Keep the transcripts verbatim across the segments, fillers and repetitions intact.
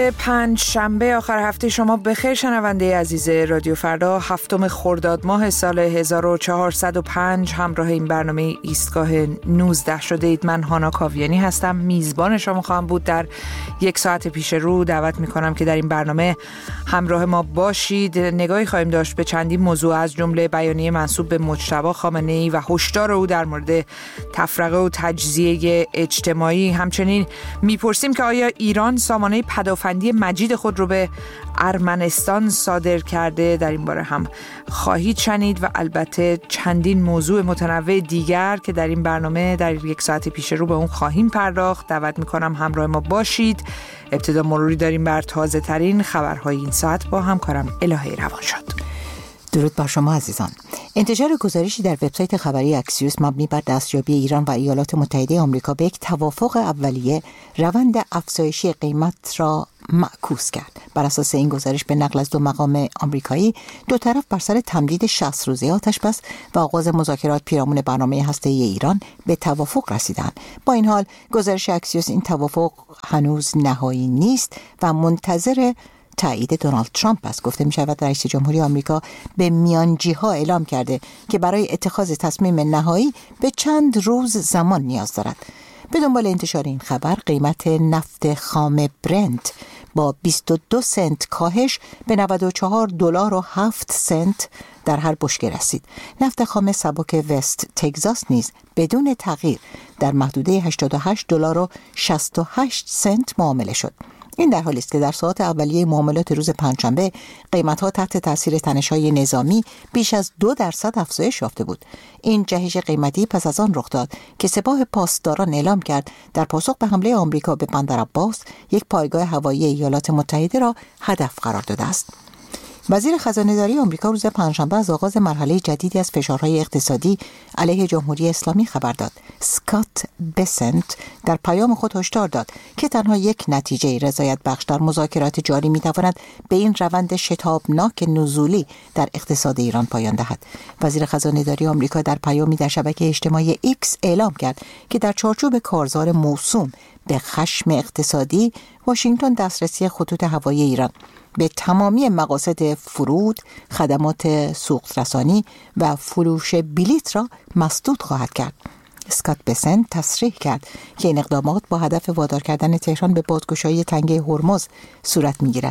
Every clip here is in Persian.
پنج شنبه آخر هفته شما بخیر شنونده عزیز رادیو فردا، هفتم خرداد ماه سال هزار و چهارصد و پنج همراه این برنامه ایستگاه نوزده شده اید. من هانا کاویانی هستم، میزبان شما خواهم بود در یک ساعت پیش رو. دعوت میکنم که در این برنامه همراه ما باشید. نگاهی خواهیم داشت به چندین موضوع از جمله بیانیه منسوب به مجتبی خامنه‌ای و هشدار او در مورد تفرقه و تجزیه اجتماعی. همچنین میپرسیم که آیا ایران سامانه پدافندی مجید خود رو به ارمنستان صادر کرده؟ در این باره هم خواهید شنید و البته چندین موضوع متنوع دیگر که در این برنامه در یک ساعت پیش رو به اون خواهیم پرداخت. دعوت میکنم همراه ما باشید. ابتدا مروری داریم بر تازه ترین خبرهای این ساعت با همکارم الهه روانشاد. درود بر شما عزیزان. انتشار گزارشی در وبسایت خبری اکسیوس مبنی بر دستیابی ایران و ایالات متحده آمریکا به یک توافق اولیه روند افزایشی قیمت را معکوس کرد. بر اساس این گزارش به نقل از دو مقام آمریکایی، دو طرف بر سر تمدید شصت روزه آتش بس و آغاز مذاکرات پیرامون برنامه هسته‌ای ایران به توافق رسیدند. با این حال گزارش اکسیوس این توافق هنوز نهایی نیست و منتظر تایید دونالد ترامپ است. گفته می شود رئیس جمهوری آمریکا به میانجی‌ها اعلام کرده که برای اتخاذ تصمیم نهایی به چند روز زمان نیاز دارد. به دنبال انتشار این خبر، قیمت نفت خام برنت با بیست و دو سنت کاهش به نود و چهار دلار و هفت سنت در هر بشکه رسید. نفت خام سبک وست تگزاس نیز بدون تغییر در محدوده هشتاد و هشت دلار و شصت و هشت سنت معامله شد. این در حالی است که در ساعات اولیه معاملات روز پنجشنبه قیمت‌ها تحت تاثیر تنش‌های نظامی بیش از دو درصد افزایش یافته بود. این جهش قیمتی پس از آن رخ داد که سپاه پاسداران اعلام کرد در پاسخ به حمله آمریکا به بندرعباس یک پایگاه هوایی ایالات متحده را هدف قرار داده است. وزیر خزانه‌داری آمریکا روز پنجشنبه از آغاز مرحله جدیدی از فشارهای اقتصادی علیه جمهوری اسلامی خبر داد. اسکات بسنت در پیام خود هشدار داد که تنها یک نتیجه رضایت بخش در مذاکرات جاری می‌تواند به این روند شتابناک نزولی در اقتصاد ایران پایان دهد. وزیر خزانه‌داری آمریکا در پیامی در شبکه اجتماعی ایکس اعلام کرد که در چارچوب کارزار موسوم به خشم اقتصادی، واشنگتن دسترسی خطوط هوایی ایران به تمامی مقاصد فرود، خدمات سوقت‌رسانی و فروش بلیط را مسدود خواهد کرد. اسکات بسنت تصریح کرد که این اقدامات با هدف وادار کردن تهران به بازگشایی تنگه هرمز صورت می‌گیرد.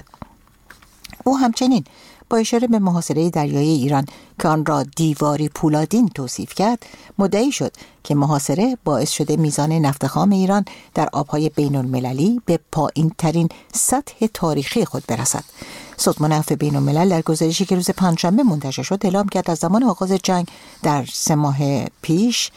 او همچنین با اشاره به محاصره دریایی ایران که آن را دیواری پولادین توصیف کرد، مدعی شد که محاصره باعث شده میزان نفت خام ایران در آبهای بین المللی به پایین ترین سطح تاریخی خود برسد. سازمان عفو بین الملل در گزارشی که روز پنجشنبه منتشر شد اعلام کرد از زمان آغاز جنگ در سه ماه پیش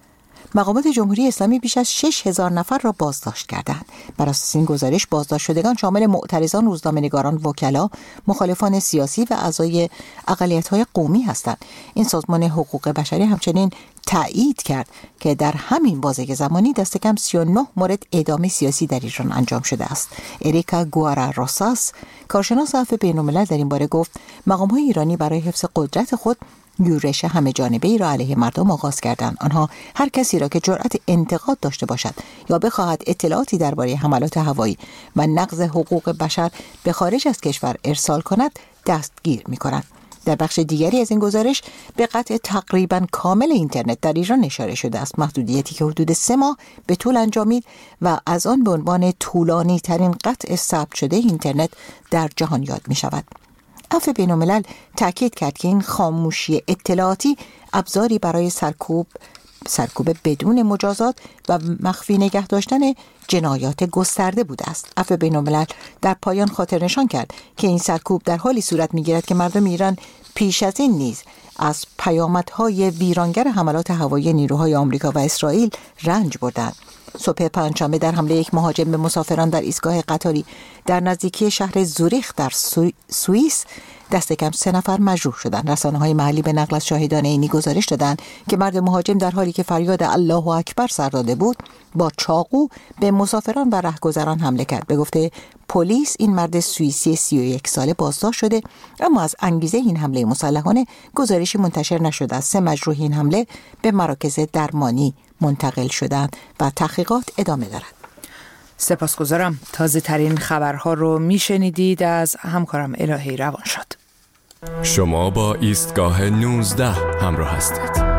مقامات جمهوری اسلامی بیش از شش هزار نفر را بازداشت کردند. بر اساس این گزارش بازداشت شدگان شامل معترضان، روزنامه‌نگاران، وکلا، مخالفان سیاسی و اعضای اقلیت‌های قومی هستند. این سازمان حقوق بشری همچنین تایید کرد که در همین بازه زمانی دست کم سی و نه مورد اعدام سیاسی در ایران انجام شده است. اریکا گوارا روساس، کارشناس عفو بین‌الملل، در این باره گفت مقام‌های ایرانی برای حفظ قدرت خود یورش همه جانبه‌ای را علیه مردم آغاز کردند. آنها هر کسی را که جرأت انتقاد داشته باشد یا بخواهد اطلاعاتی درباره حملات هوایی و نقض حقوق بشر به خارج از کشور ارسال کند دستگیر می‌کنند. در بخش دیگری از این گزارش به قطع تقریباً کامل اینترنت در ایران اشاره شده است، محدودیتی که حدود سه ماه به طول انجامید و از آن به عنوان طولانی ترین قطع ثبت شده اینترنت در جهان یاد می شود. عفو بین‌الملل تاکید کرد که این خاموشی اطلاعاتی ابزاری برای سرکوب سرکوب بدون مجازات و مخفی نگه داشتن جنایات گسترده بوده است. عفو بین‌الملل در پایان خاطر نشان کرد که این سرکوب در حالی صورت می‌گیرد که مردم ایران پیش از این نیز از پیامدهای ویرانگر حملات هوایی نیروهای آمریکا و اسرائیل رنج بردند. صبح پنجشنبه در حمله یک مهاجم به مسافران در ایستگاه قطاری در نزدیکی شهر زوریخ در سو... سوئیس دست کم سه نفر مجروح شدند. رسانه‌های محلی به نقل از شاهدان عینی گزارش دادند که مرد مهاجم در حالی که فریاد الله اکبر سر داده بود با چاقو به مسافران و رهگذران حمله کرد. به گفته پلیس این مرد سوئیسی سی و یک ساله بازداشت شده، اما از انگیزه این حمله مسلحانه گزارشی منتشر نشده است. سه مجروح این حمله به مراکز درمانی منتقل شدند و تحقیقات ادامه دارد. سپاسگزارم. تازه ترین خبرها رو میشنیدید از همکارم الهی روانشاد. شما با ایستگاه نوزده همراه هستید.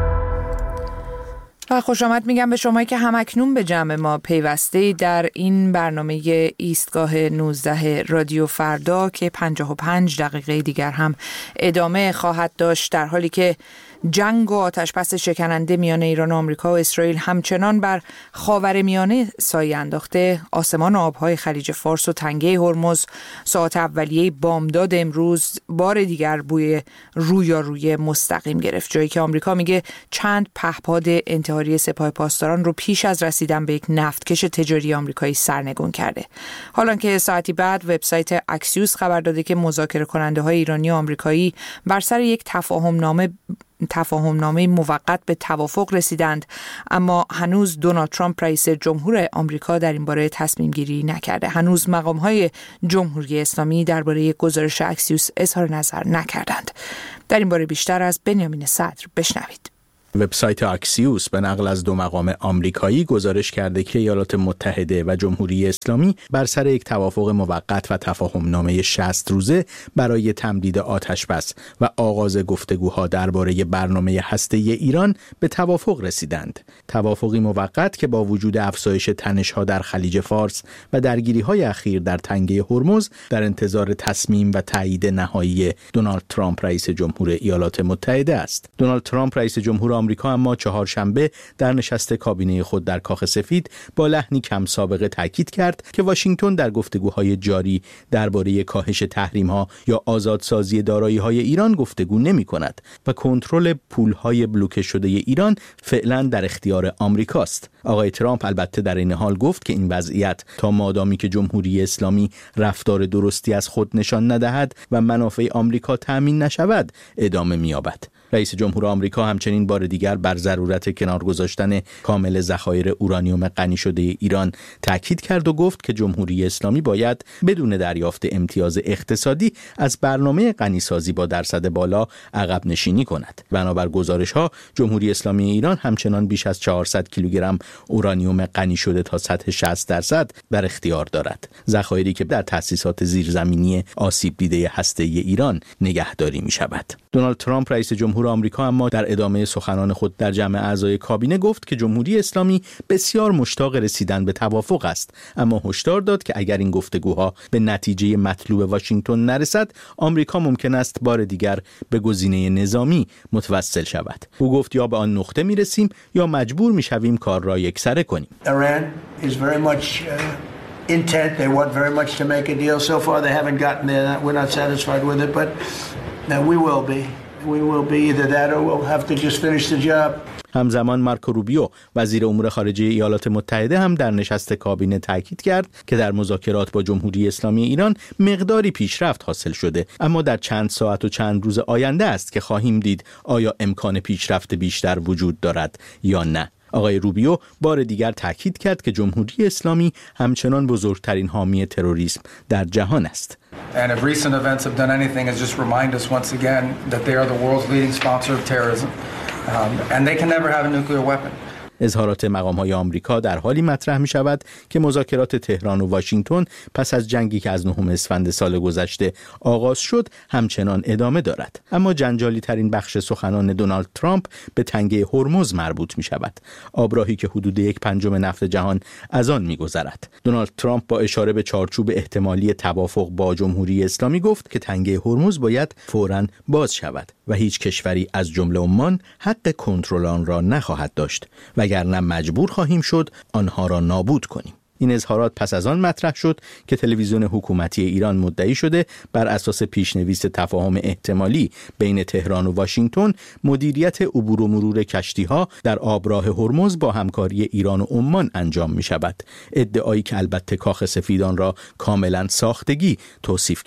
و خوش آمد میگم به شما که همکنون به جمع ما پیوسته در این برنامه ایستگاه نوزده رادیو فردا که پنجاه و پنج دقیقه دیگر هم ادامه خواهد داشت، در حالی که جنگ و آتشبس شکننده میان ایران و آمریکا و اسرائیل همچنان بر خاورمیانه سایه انداخته. آسمان آبهای خلیج فارس و تنگه هرمز ساعت اولیه بامداد امروز بار دیگر بوی رویارویی مستقیم گرفت، جایی که آمریکا میگه چند پهپاد انتحاری سپاه پاسداران رو پیش از رسیدن به یک نفتکش تجاری آمریکایی سرنگون کرده. حالا که ساعتی بعد وبسایت اکسیوس خبر داده که مذاکره کننده های ایرانی و آمریکایی بر سر یک تفاهم نامه تفاهم نامه موقت به توافق رسیدند، اما هنوز دونالد ترامپ رئیس جمهور آمریکا در این باره تصمیم گیری نکرده. هنوز مقام‌های جمهوری اسلامی درباره گزارش اکسیوس اظهار نظر نکردند. در این باره بیشتر از بنیامین صدر بشنوید. وبسایت اکسیوس به نقل از دو مقام آمریکایی گزارش کرده که ایالات متحده و جمهوری اسلامی بر سر یک توافق موقت و تفاهمنامه شصت روزه برای تمدید آتشبس و آغاز گفتگوها درباره برنامه هسته‌ای ایران به توافق رسیدند. توافقی موقت که با وجود افزایش تنش‌ها در خلیج فارس و درگیری‌های اخیر در تنگه هرمز در انتظار تصمیم و تایید نهایی دونالد ترامپ رئیس جمهور ایالات متحده است. دونالد ترامپ رئیس جمهور آمریکا اما چهارشنبه در نشست کابینه خود در کاخ سفید با لحنی کم سابقه تاکید کرد که واشنگتن در گفتگوهای جاری درباره کاهش تحریم‌ها یا آزادسازی دارایی‌های ایران گفتگو نمی‌کند و کنترل پول‌های بلوکه شده ایران فعلا در اختیار آمریکاست. آقای ترامپ البته در این حال گفت که این وضعیت تا مادامی که جمهوری اسلامی رفتار درستی از خود نشان ندهد و منافع آمریکا تأمین نشود ادامه می‌یابد. رئیس جمهور آمریکا همچنین بار دیگر بر ضرورت کنار گذاشتن کامل ذخایر اورانیوم غنی شده ایران تاکید کرد و گفت که جمهوری اسلامی باید بدون دریافت امتیاز اقتصادی از برنامه غنیسازی با درصد بالا عقب نشینی کند. بنابر گزارش‌ها جمهوری اسلامی ایران همچنان بیش از چهارصد کیلوگرم اورانیوم غنی شده تا سطح شصت درصد در اختیار دارد، ذخایری که در تأسیسات زیرزمینی آسیب دیده هسته‌ای ایران نگهداری می‌شود. دونالد ترامپ رئیس جمهور آمریکا اما در ادامه سخنان خود در جمع اعضای کابینه گفت که جمهوری اسلامی بسیار مشتاق رسیدن به توافق است، اما هشدار داد که اگر این گفتگوها به نتیجه مطلوب واشنگتن نرسد، آمریکا ممکن است بار دیگر به گزینه نظامی متوسل شود. او گفت یا به آن نقطه میرسیم یا مجبور میشویم کار را یکسره کنیم. Iran is very much uh, intent. They want very much to make a deal. So far they haven't gotten there. We're not satisfied with it, but now we will be. We will be either that or we'll have to just finish the job. همزمان مارکو روبیو وزیر امور خارجه ایالات متحده هم در نشست کابینه تاکید کرد که در مذاکرات با جمهوری اسلامی ایران مقداری پیشرفت حاصل شده، اما در چند ساعت و چند روز آینده است که خواهیم دید آیا امکان پیشرفت بیشتر وجود دارد یا نه. آقای روبیو بار دیگر تاکید کرد که جمهوری اسلامی همچنان بزرگترین حامی تروریسم در جهان است. And if recent events have done anything is just remind us once again that they are the world's leading sponsor of terrorism, um, and they can never have a nuclear weapon. اظهارات مقام‌های آمریکا در حالی مطرح می‌شود که مذاکرات تهران و واشنگتن پس از جنگی که از نهم اسفند سال گذشته آغاز شد همچنان ادامه دارد. اما جنجالی‌ترین بخش سخنان دونالد ترامپ به تنگه هرمز مربوط می‌شود، آبراهی که حدود یک پنجم نفت جهان از آن می‌گذرد. دونالد ترامپ با اشاره به چارچوب احتمالی توافق با جمهوری اسلامی گفت که تنگه هرمز باید فوراً باز شود و هیچ کشوری از جمله عمان حق کنترل آن را نخواهد داشت، وگرنه مجبور خواهیم شد آنها را نابود کنیم. این اظهارات پس از آن مطرح شد که تلویزیون حکومتی ایران مدعی شده بر اساس پیشنویس تفاهم احتمالی بین تهران و واشنگتن مدیریت عبور و مرور کشتی‌ها در آبراه هرمز با همکاری ایران و عمان انجام می شود، ادعایی که البته کاخ سفید آن را کاملا ساختگی توصیف کرد.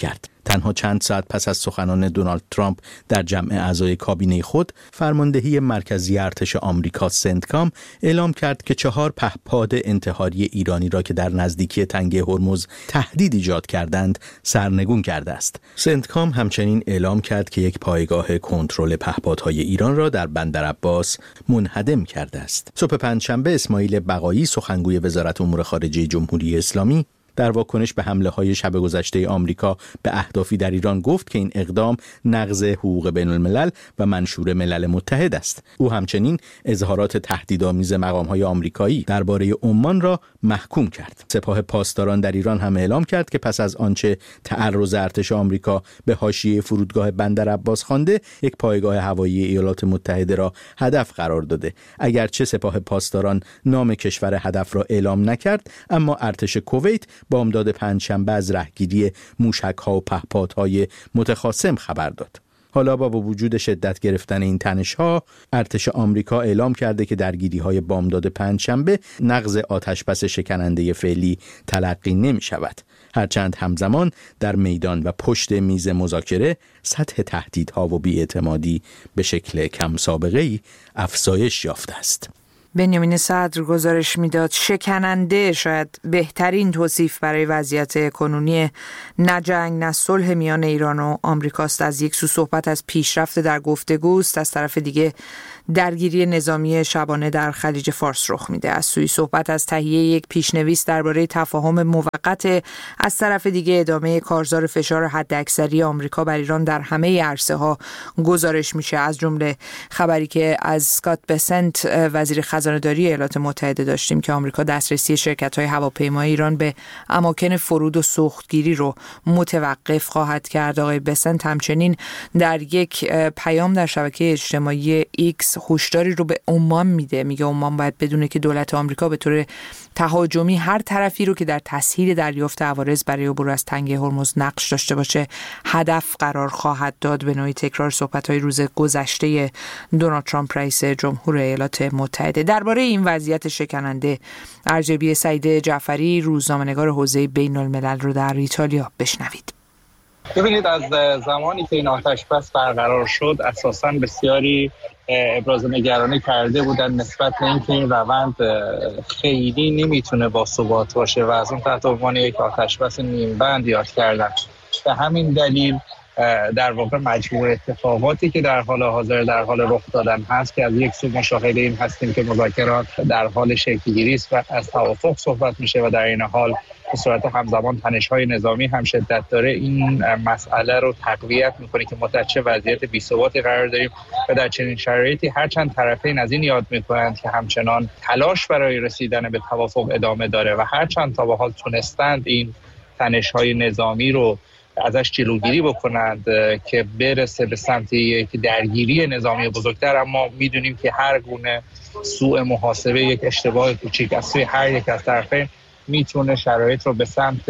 تنها چند ساعت پس از سخنان دونالد ترامپ در جمع اعضای کابینه خود، فرماندهی مرکزی ارتش آمریکا سنتکام اعلام کرد که چهار پهپاد انتحاری ایرانی را که در نزدیکی تنگه هرمز تهدید ایجاد کردند سرنگون کرده است. سنتکام همچنین اعلام کرد که یک پایگاه کنترل پهپادهای ایران را در بندر عباس منهدم کرده است. صبح پنجشنبه اسماعیل بقایی سخنگوی وزارت امور خارجه جمهوری اسلامی در واکنش به حمله‌های شب گذشته آمریکا به اهدافی در ایران گفت که این اقدام نقض حقوق بین الملل و منشور ملل متحد است. او همچنین اظهارات تهدیدآمیز مقام‌های آمریکایی درباره عمان را محکوم کرد. سپاه پاسداران در ایران هم اعلام کرد که پس از آنچه تعرض ارتش آمریکا به حاشیه فرودگاه بندر عباس خوانده، یک پایگاه هوایی ایالات متحده را هدف قرار داده. اگرچه سپاه پاسداران نام کشور هدف را اعلام نکرد، اما ارتش کویت بامداد پنجشنبه از رهگیری موشک‌ها و پهپادهای متخاصم خبر داد. حالا با وجود شدت گرفتن این تنش‌ها، ارتش آمریکا اعلام کرده که درگیری‌های بامداد پنجشنبه نقض آتشبس شکننده فعلی تلقی نمی‌شود. هرچند همزمان در میدان و پشت میز مذاکره سطح تهدیدها و بی‌اعتمادی به شکل کم سابقه‌ای افزایش یافته است. بنیامین صدر گزارش میداد شکننده شاید بهترین توصیف برای وضعیت کنونی نه جنگ نه صلح میان ایران و آمریکاست. از یک سو صحبت از پیشرفت در گفتگوست، از طرف دیگه درگیری نظامی شبانه در خلیج فارس رخ میده. از سوی صحبت از تهیه یک پیشنویس درباره تفاهم موقت، از طرف دیگه ادامه کارزار فشار حداکثری آمریکا بر ایران در همه عرصه ها گزارش میشه. از جمله خبری که از اسکات بسنت وزیر خزانه‌داری ایالات متحده داشتیم که آمریکا دسترسی شرکت‌های هواپیمایی ایران به اماکن فرود و سوختگیری رو متوقف خواهد کرد. آقای بسنت همچنین در یک پیام در شبکه اجتماعی ایکس هشداری رو به عمان میده. میگه عمان باید بدونه که دولت آمریکا به طور تهاجمی هر طرفی رو که در تسهیل دریافت عوارض برای عبور از تنگه هرمز نقش داشته باشه هدف قرار خواهد داد. به نوعی تکرار صحبت‌های روز گذشته دونالد ترامپ رئیس جمهور ایالات متحده. درباره این وضعیت شکننده ارجبی سعید جعفری روزنامه‌نگار حوزه بین الملل رو در ایتالیا بشنوید. ببینید، از زمانی که این آتشبس برقرار شد اساساً بسیاری ابراز نگرانی کرده بودن نسبت به اینکه این روند خیلی نمیتونه با ثبات باشه و از اون تحت عنوان یک آتشبس نیمبند یاد کردن. به همین دلیل در واقع مجموع اتفاقاتی که در حال حاضر در حال رخ دادن هست که از یک سو مشاهده این هستیم که مذاکرات در حال شکل‌گیری است و از توافق صحبت میشه و در این حال به صورت همزمان تنش‌های نظامی هم شدت داره. این مسئله رو تقویت می‌کنه که ما در چه وضعیت بی‌ثباتی قرار داریم و در چنین شرایطی هرچند طرفین از این یاد می‌کنند که همچنان تلاش برای رسیدن به توافق ادامه داره و هرچند تا به حال تونستند این تنش‌های نظامی رو ازش جلوگیری بکنند که برسه به سمت یک درگیری نظامی بزرگتر، اما میدونیم که هر گونه سوء محاسبه، یک اشتباه کوچیک از سوی هر یک از طرفین میتونه شرایط رو به سمت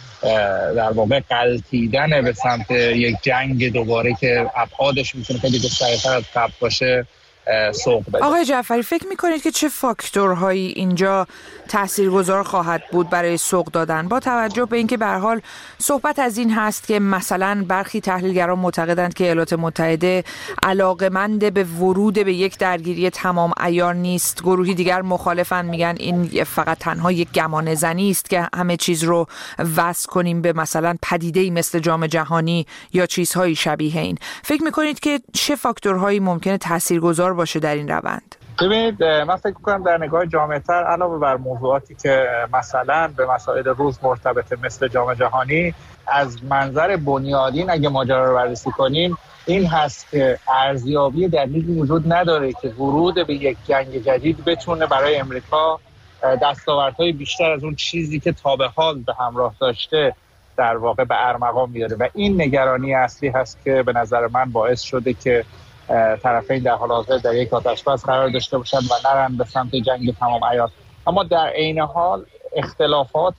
در واقع غلطیدن به سمت یک جنگ دوباره که ابعادش میتونه خیلی گسترتر از قبل باشه سوق بده. آقای جعفری، فکر میکنید که چه فاکتورهایی اینجا تاثیرگذار خواهد بود برای سوق دادن، با توجه به اینکه به هر حال صحبت از این هست که مثلا برخی تحلیلگران معتقدند که ایالات متحده علاقه‌مند به ورود به یک درگیری تمام عیار نیست، گروهی دیگر مخالفن، میگن این فقط تنها یک گمانه زنی است که همه چیز رو وصل کنیم به مثلا پدیده‌ای مثل جام جهانی یا چیزهای شبیه این. فکر میکنید که چه فاکتورهایی ممکنه تاثیرگذار باشه در این روند؟ ببینید، من فکر می‌کنم در نگاه جامع‌تر علاوه بر موضوعاتی که مثلا به مسائل روز مرتبطه مثل جام جهانی، از منظر بنیادین اگه ماجرا رو بررسی کنیم این هست که ارزیابی دقیقی وجود نداره که ورود به یک جنگ جدید بتونه برای امریکا دستاوردهای بیشتر از اون چیزی که تا به حال به همراه داشته در واقع به ارمغان بیاره و این نگرانی اصلی هست که به نظر من باعث شده که طرفین در حال حاضر در یک آتشبس قرار داشته باشند و نرن به سمت جنگ تمام عیار. اما در عین حال اختلافات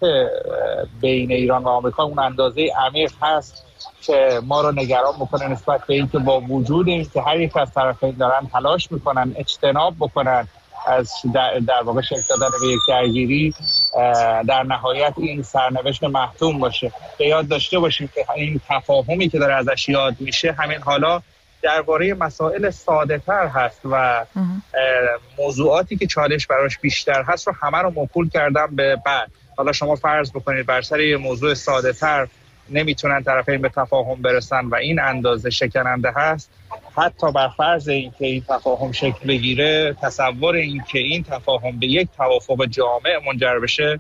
بین ایران و آمریکا اون اندازه عمیق هست که ما رو نگران میکنه نسبت به اینکه با وجود اینکه هر یک از طرفین دارن تلاش میکنن اجتناب بکنن از در, در واقع شکل دادن به یک درگیری در نهایت این سرنوشت محتوم باشه. به یاد داشته باشیم که این تفاهمی که داره ازش یاد میشه همین حالا درباره مسائل ساده تر هست و موضوعاتی که چالش براش بیشتر هست رو همه رو موکول کردم به بعد. حالا شما فرض بکنید بر سر یه موضوع ساده تر نمیتونن طرفین به تفاهم برسن و این اندازه شکننده هست، حتی بر فرض این که این تفاهم شکل بگیره، تصور این که این تفاهم به یک توافق جامع منجر بشه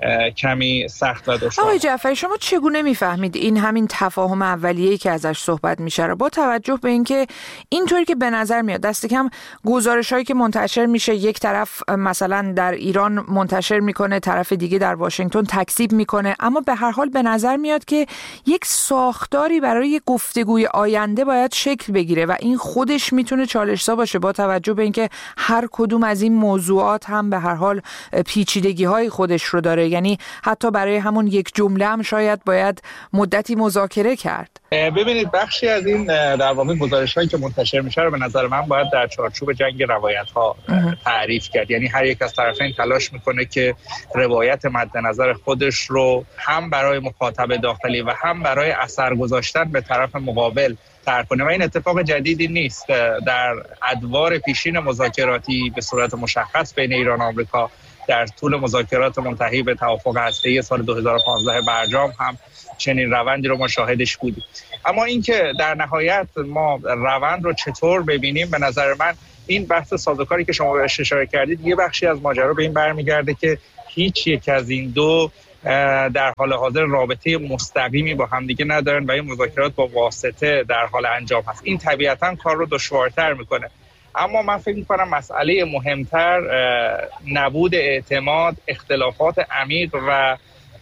کمی سخت و دشوار. آقای جعفری شما چگونه میفهمید این همین تفاهم اولیه‌ای که ازش صحبت میشه رو با توجه به اینکه اینطوری که به نظر میاد دست کم گزارش‌هایی که منتشر میشه یک طرف مثلا در ایران منتشر میکنه، طرف دیگه در واشنگتن تکذیب میکنه، اما به هر حال به نظر میاد که یک ساختاری برای گفتگوی آینده باید شکل بگیره و این خودش میتونه چالش‌زا باشه با توجه به اینکه هر کدوم از این موضوعات هم به هر حال پیچیدگی‌های خودش رو داره. یعنی حتی برای همون یک جمله هم شاید باید مدتی مذاکره کرد. ببینید بخشی از این در واقع گزارش‌هایی که منتشر میشه رو به نظر من باید در چارچوب جنگ روایت‌ها تعریف کرد. یعنی هر یک از طرفین تلاش میکنه که روایت مد نظر خودش رو هم برای مخاطب داخلی و هم برای اثر گذاشتن به طرف مقابل طرح کنه و این اتفاق جدیدی نیست. در ادوار پیشین مذاکراتی به صورت مشخص بین ایران و آمریکا در طول مذاکرات منتهی به توافق هسته‌ای سال دو هزار و پانزده برجام هم چنین روندی رو ما شاهدش بودیم. اما اینکه در نهایت ما روند رو چطور ببینیم، به نظر من این بحث سازوکاری که شما بهش اشاره کردید یه بخشی از ماجرا به این برمیگرده که هیچ یک از این دو در حال حاضر رابطه مستقیمی با همدیگه ندارن و این مذاکرات با واسطه در حال انجام هست. این طبیعتاً کار رو دشوارتر میکنه. اما من فکر می‌کنم مسئله مهمتر نبود اعتماد، اختلافات عمیق و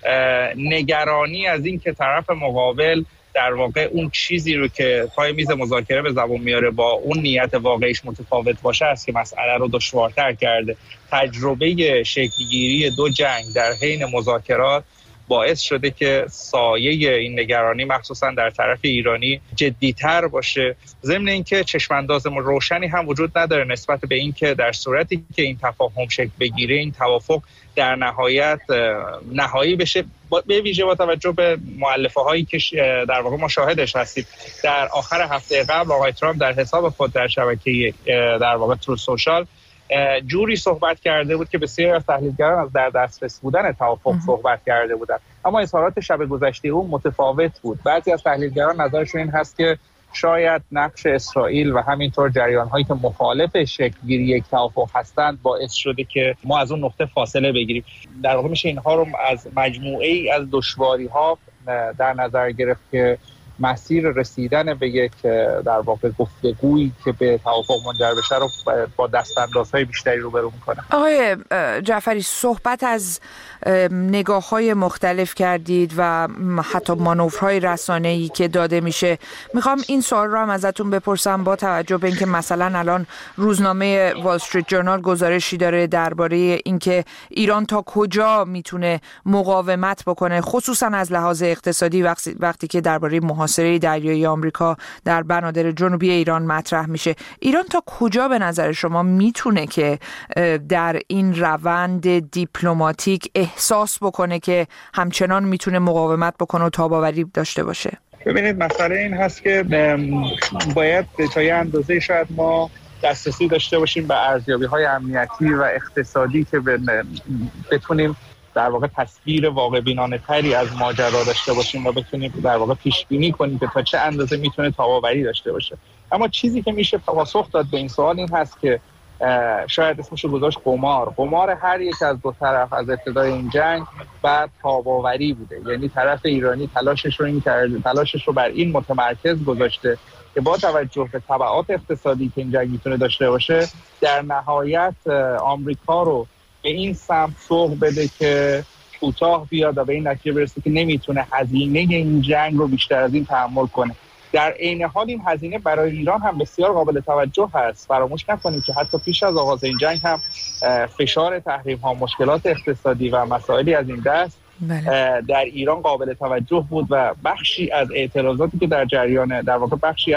نگرانی از این که طرف مقابل در واقع اون چیزی رو که پای میز مذاکره به زبون میاره با اون نیت واقعیش متفاوت باشه است که مسئله رو دشوارتر کرده. تجربه شکل‌گیری دو جنگ در حین مذاکرات باعث شده که سایه این نگرانی مخصوصا در طرف ایرانی جدی‌تر باشه. ضمن اینکه چشم‌انداز روشنی هم وجود نداره نسبت به اینکه در صورتی که این تفاهم شکل بگیره، این توافق در نهایت نهایی بشه، به ویژه با توجه به مؤلفه‌هایی که در واقع ما شاهدش هستیم. در آخر هفته قبل آقای ترامپ در حساب خود در شبکه در واقع ترو سوشال جوری صحبت کرده بود که بسیاری از تحلیلگران از در دسترس بودن توافق صحبت کرده بودند، اما اظهارات شب گذشته اون متفاوت بود. بعضی از تحلیلگران نظرشون این هست که شاید نقش اسرائیل و همینطور جریان‌هایی که مخالف شکل‌گیری یک توافق هستند باعث شده که ما از اون نقطه فاصله بگیریم. در واقع میشه اینها رو از مجموعه‌ای از دشواری‌ها در نظر گرفت که مسیر رسیدن به یک در واقع گفتگویی که به توافق منجر بشه رو با دستاندازهای بیشتری روبرو میکنه. آقای جعفری صحبت از نگاه‌های مختلف کردید و حتی مانورهای رسانه‌ای که داده میشه. میخوام این سوال رو هم ازتون بپرسم با توجه به اینکه مثلا الان روزنامه وال استریت جورنال گزارشی داره درباره اینکه ایران تا کجا میتونه مقاومت بکنه، خصوصا از لحاظ اقتصادی وقتی, وقتی که درباره محاصره دریایی آمریکا در بنادر جنوبی ایران مطرح میشه. ایران تا کجا به نظر شما میتونه که در این روند دیپلماتیک احساس بکنه که همچنان میتونه مقاومت بکنه و تاباوری داشته باشه؟ ببینید مسئله این هست که باید به تا یه اندازه شاید ما دسترسی داشته باشیم به ارزیابی‌های امنیتی و اقتصادی که بتونیم در واقع تصویر واقع بینانه تری از ماجرا داشته باشیم و بتونیم در واقع پیش بینی کنیم که تا چه اندازه میتونه تاباوری داشته باشه. اما چیزی که میشه پاسخ داد به این سوال این هست که شاید اسمش رو گذاشت قمار. قمار هر یک از دو طرف از ابتدای این جنگ و تاباوری بوده. یعنی طرف ایرانی تلاشش رو این کرده، تلاشش رو بر این متمرکز گذاشته که با توجه به تبعات اقتصادی که این جنگ میتونه داشته باشه در نهایت آمریکا رو به این سمت سوق بده که کوتاه بیاد و به این نتیجه برسه که نمیتونه هزینه این جنگ رو بیشتر از این تحمل کنه. در عین حال این هزینه برای ایران هم بسیار قابل توجه هست. فراموش نکنید که حتی پیش از آغاز این جنگ هم فشار تحریم ها، مشکلات اقتصادی و مسائلی از این دست بله. در ایران قابل توجه بود و بخشی از اعتراضاتی که در جریان در واقع بخشی از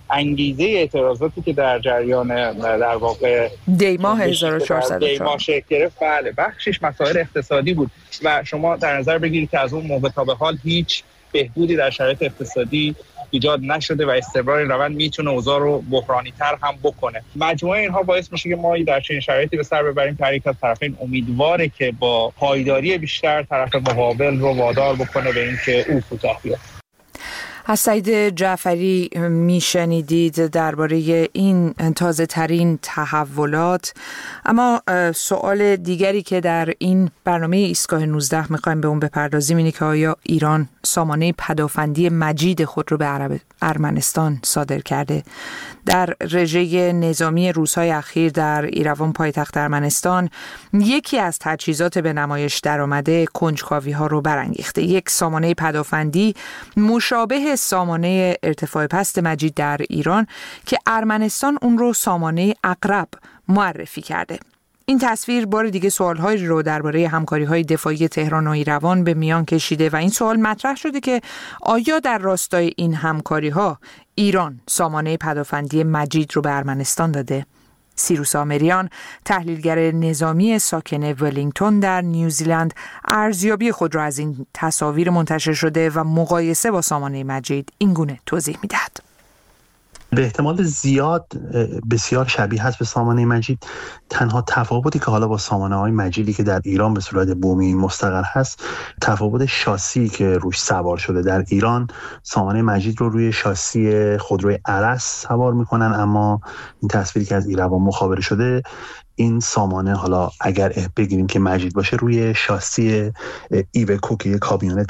انگیزه اعتراضاتی که در جریان در واقع دی ماه هزار و چهارصد و چهار شکل گرفت، بله بخشش مسائل اقتصادی بود و شما در نظر بگیرید که از اون موقع تا به حال هیچ بهبودی در شرایط اقتصادی ایجاد نشده و استمرار این روند میتونه اوضاع رو بحرانی تر هم بکنه. مجموعه اینها باعث میشه که ما در چنین شرایطی به سر ببریم. تحریک از طرفین امیدواره که با پایداری بیشتر طرف مقابل رو وادار بکنه به اینکه او کوتاه بیاد. از سعید جعفری میشنیدید درباره این تازه ترین تحولات. اما سوال دیگری که در این برنامه ایستگاه نوزده میخوایم به اون بپردازیم اینه که آیا ایران سامانه پدافندی مجید خود رو به عرب ارمنستان صادر کرده؟ در رژه نظامی روزهای اخیر در ایروان پایتخت ارمنستان یکی از تجهیزات به نمایش درآمده کنجکاوی ها رو برانگیخته. یک سامانه پدافندی مشابه سامانه ارتفاع پست مجید در ایران که ارمنستان اون رو سامانه عقرب معرفی کرده. این تصویر بار دیگه سوال‌هایی رو درباره همکاری‌های دفاعی تهران و ایروان به میان کشیده و این سوال مطرح شده که آیا در راستای این همکاری‌ها ایران سامانه پدافندی مجید رو به ارمنستان داده؟ سیروس آمریان، تحلیلگر نظامی ساکن ولینگتون در نیوزیلند، ارزیابی خود را از این تصاویر منتشر شده و مقایسه با سامانه مجید اینگونه توضیح می‌دهد. به احتمال زیاد بسیار شبیه هست به سامانه مجید. تنها تفاوتی که حالا با سامانه‌های مجیدی که در ایران به صورت بومی مستقر هست، تفاوت شاسی که روش سوار شده. در ایران سامانه مجید رو روی شاسی خودروی ارس سوار میکنن، اما این تصویری که از ایروان مخابره شده، این سامانه حالا اگر بگیریم که مجید باشه روی شاسی ایوکو که یک کامیونت